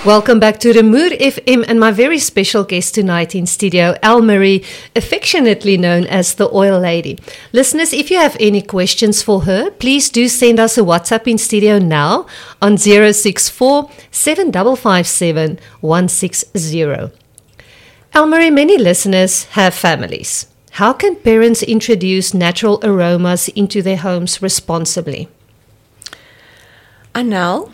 Welcome back to Remoer FM and my very special guest tonight in studio, Elmarie, affectionately known as the Oil Lady. Listeners, if you have any questions for her, please do send us a WhatsApp in studio now on 064 7557 160. Elmarie, many listeners have families. How can parents introduce natural aromas into their homes responsibly? Anel,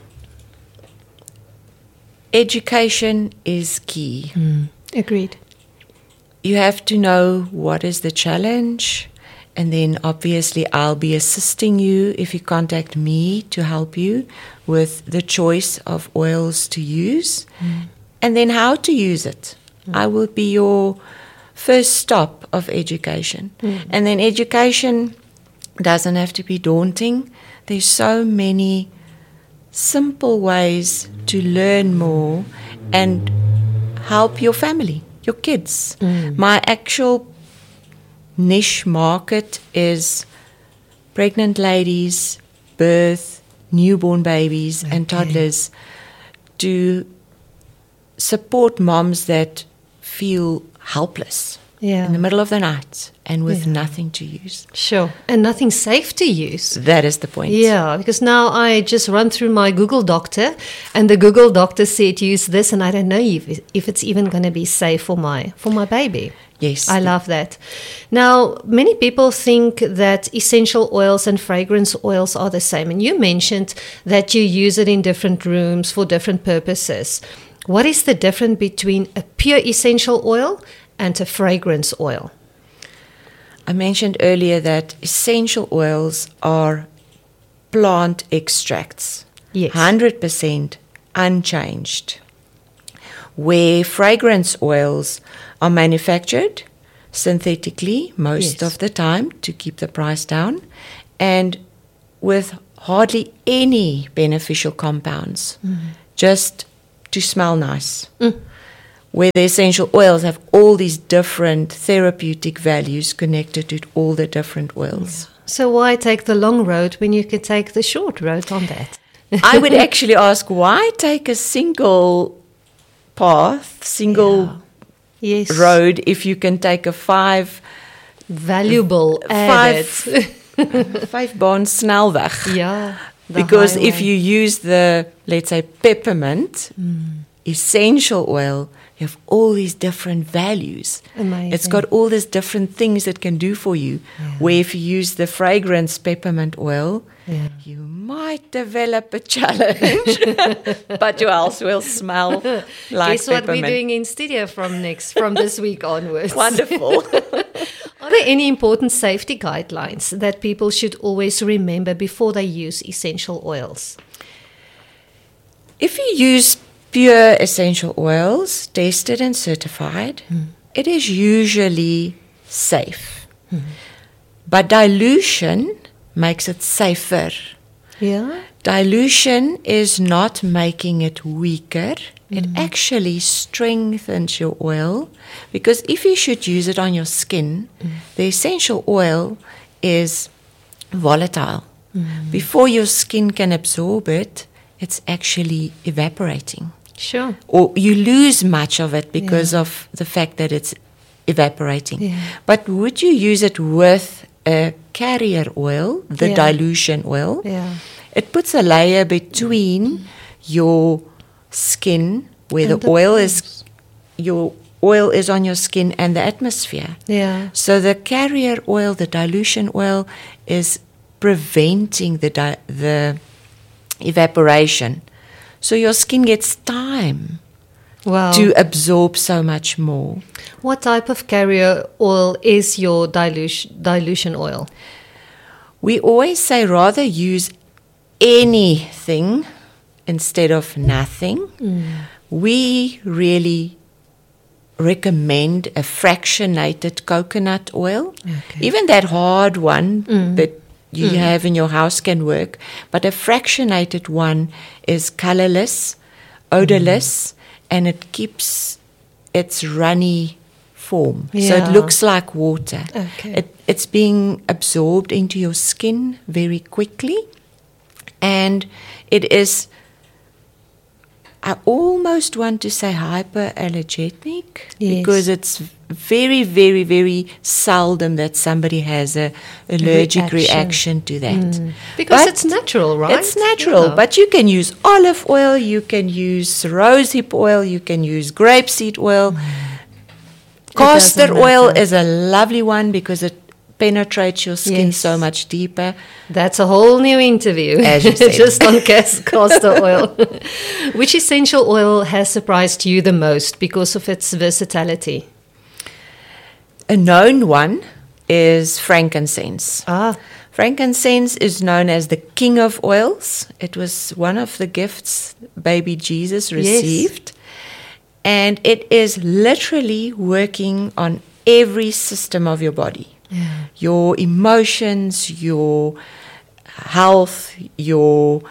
education is key. Agreed. You have to know what is the challenge, and then obviously I'll be assisting you if you contact me to help you with the choice of oils to use and then how to use it. I will be your first stop of education. And then education doesn't have to be daunting. There's so many simple ways to learn more and help your family, your kids. My actual niche market is pregnant ladies, birth, newborn babies, and toddlers, to support moms that feel helpless in the middle of the night and with nothing to use. Sure. And nothing safe to use. That is the point. Yeah, because now I just run through my Google Doctor and the Google Doctor said use this, and I don't know if it's even going to be safe for my baby. Yes. I love that. Now, many people think that essential oils and fragrance oils are the same. And you mentioned that you use it in different rooms for different purposes. What is the difference between a pure essential oil and a fragrance oil? I mentioned earlier that essential oils are plant extracts, 100% unchanged, where fragrance oils are manufactured synthetically most of the time to keep the price down, and with hardly any beneficial compounds, just to smell nice. Where the essential oils have all these different therapeutic values connected to all the different oils. So why take the long road when you could take the short road on that? I would actually ask, why take a single path, road, if you can take a five baan snelweg? Yeah. Because if you use the, let's say, peppermint essential oil, you have all these different values. Amazing. It's got all these different things it can do for you. Where if you use the fragrance peppermint oil, you might develop a challenge, but your house will smell like Guess what peppermint. we're doing in studio from this week onwards. Wonderful. Are there any important safety guidelines that people should always remember before they use essential oils? If you use pure essential oils, tested and certified, it is usually safe. But dilution makes it safer. Yeah. Dilution is not making it weaker. It actually strengthens your oil, because if you should use it on your skin, the essential oil is volatile. Before your skin can absorb it, it's actually evaporating. Sure. Or you lose much of it because of the fact that it's evaporating. But would you use it with a carrier oil, the dilution oil? It puts a layer between your skin, where the oil is, your oil is on your skin, and the atmosphere. So the carrier oil, the dilution oil, is preventing the evaporation. So your skin gets time to absorb so much more. What type of carrier oil is your dilution oil? We always say rather use anything instead of nothing. We really recommend a fractionated coconut oil. Even that hard one that you have in your house can work, but a fractionated one is colorless, odorless, and it keeps its runny form. So it looks like water. It's being absorbed into your skin very quickly, and it is I almost want to say hyperallergenic Yes. because it's very, very, very seldom that somebody has a allergic reaction to that. Because But it's natural, right? It's natural, Yeah. but you can use olive oil, you can use rosehip oil, you can use grapeseed oil. Castor doesn't oil matter. is a lovely one because it penetrates your skin Yes. so much deeper. That's a whole new interview. As you said. Just on castor oil. Which essential oil has surprised you the most because of its versatility? A known one is frankincense. Ah, Frankincense is known as the king of oils. It was one of the gifts baby Jesus received. And it is literally working on every system of your body. Your emotions, your health, your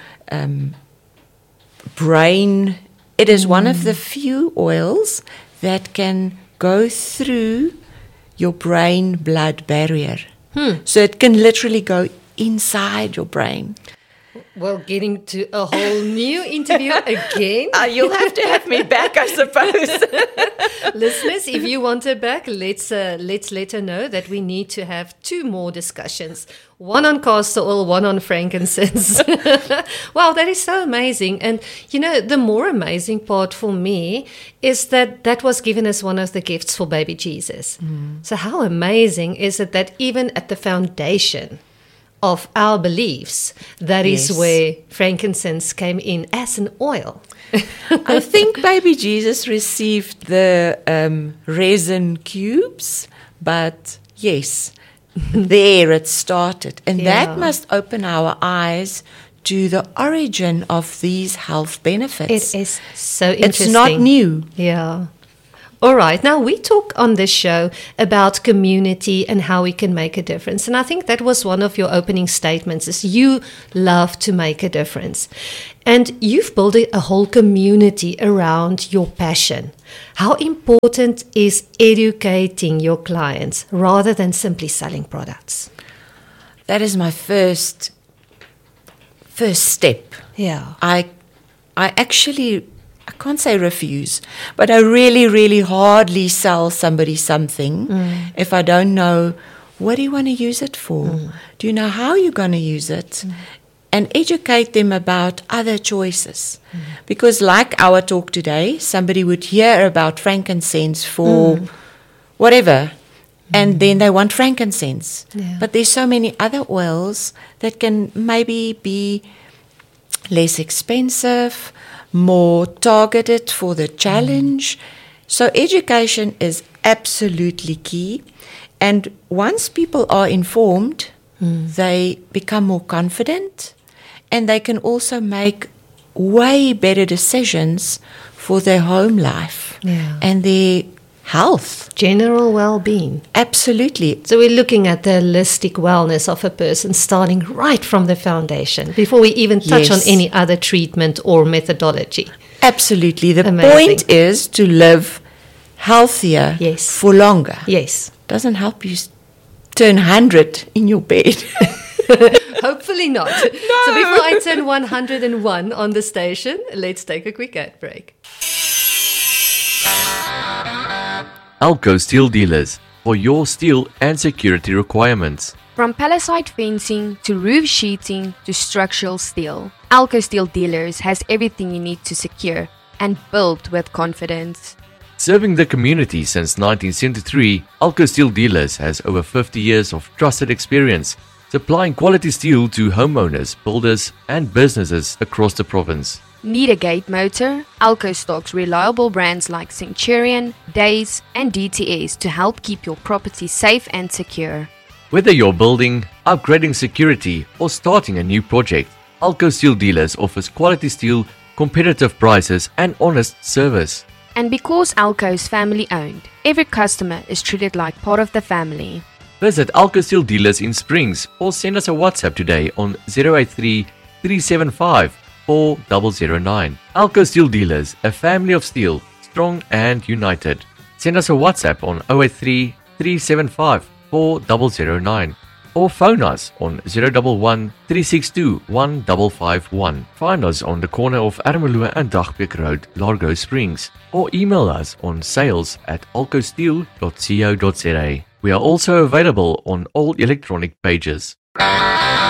brain. It is one of the few oils that can go through your brain-blood barrier. So it can literally go inside your brain. well, getting to a whole new interview again. You'll have to have me back, I suppose. Listeners, if you want her back, let's let her know that we need to have 2 more discussions. One on castor oil, one on frankincense. Wow, that is so amazing. And, the more amazing part for me is that was given as one of the gifts for baby Jesus. So how amazing is it that even at the foundation of our beliefs, that is Yes. where frankincense came in as an oil. I think baby Jesus received the resin cubes, but yes, there it started. And Yeah. that must open our eyes to the origin of these health benefits. It is so interesting. It's not new. Yeah. All right. Now, we talk on this show about community and how we can make a difference. And I think that was one of your opening statements is you love to make a difference. And you've built a whole community around your passion. How important is educating your clients rather than simply selling products? That is my first step. Yeah. I actually, I can't say refuse, but I really, really hardly sell somebody something if I don't know, what do you want to use it for? Do you know how you're going to use it? And educate them about other choices. Because like our talk today, somebody would hear about frankincense for whatever, and then they want frankincense. Yeah. But there's so many other oils that can maybe be less expensive, more targeted for the challenge. So education is absolutely key. And once people are informed, they become more confident, and they can also make way better decisions for their home life and their health. General well-being. Absolutely. So we're looking at the holistic wellness of a person starting right from the foundation before we even touch on Yes. any other treatment or methodology. Absolutely. The Amazing. point is to live healthier Yes. for longer. Yes. Doesn't help you turn 100 in your bed. Hopefully not. So before I turn 101 on the station, let's take a quick ad break. Alco Steel Dealers for your steel and security requirements. From palisade fencing to roof sheeting to structural steel, Alco Steel Dealers has everything you need to secure and build with confidence. Serving the community since 1973, Alco Steel Dealers has over 50 years of trusted experience, supplying quality steel to homeowners, builders, and businesses across the province. Need a gate motor? Alco stocks reliable brands like Centurion, Days, and DTS to help keep your property safe and secure. Whether you're building, upgrading security, or starting a new project, Alco Steel Dealers offers quality steel, competitive prices, and honest service. And because Alco is family owned, every customer is treated like part of the family. Visit Alco Steel Dealers in Springs or send us a WhatsApp today on 083 375 4009. Alco Steel Dealers, a family of steel, strong and united. Send us a WhatsApp on 083 375 4009. or phone us on 011 362 1551. Find us on the corner of Ermelo and Dagbeek Road, Largo Springs, or email us on sales@alcosteel.co.za. We are also available on all electronic pages.